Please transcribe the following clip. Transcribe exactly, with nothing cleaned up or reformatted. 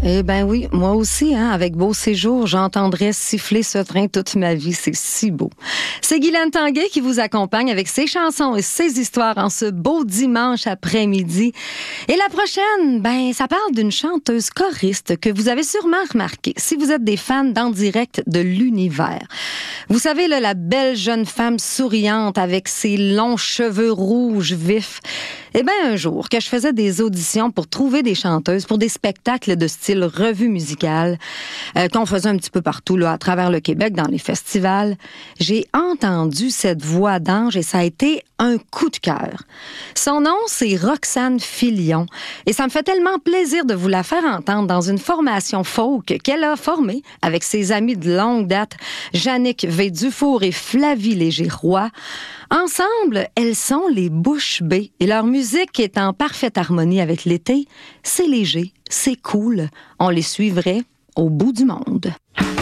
Eh ben oui, moi aussi, hein, avec Beau Séjour, j'entendrais siffler ce train toute ma vie. C'est si beau. C'est Guylaine Tanguay qui vous accompagne avec ses chansons et ses histoires en ce beau dimanche après-midi. Et la prochaine, ben, ça parle d'une chanteuse choriste que vous avez sûrement remarqué si vous êtes des fans d'En Direct de l'Univers. Vous savez, là, la belle jeune femme souriante avec ses longs cheveux rouges vifs. Eh bien, un jour, que je faisais des auditions pour trouver des chanteuses pour des spectacles de style revue musicale, euh, qu'on faisait un petit peu partout, là, à travers le Québec, dans les festivals, j'ai entendu cette voix d'ange et ça a été un coup de cœur. Son nom, c'est Roxane Filion. Et ça me fait tellement plaisir de vous la faire entendre dans une formation folk qu'elle a formée avec ses amis de longue date, Jannick V. et Flavie Léger-Roy. Ensemble, elles sont les Bouches Bées et leur musique est en parfaite harmonie avec l'été. C'est léger, c'est cool. On les suivrait au bout du monde.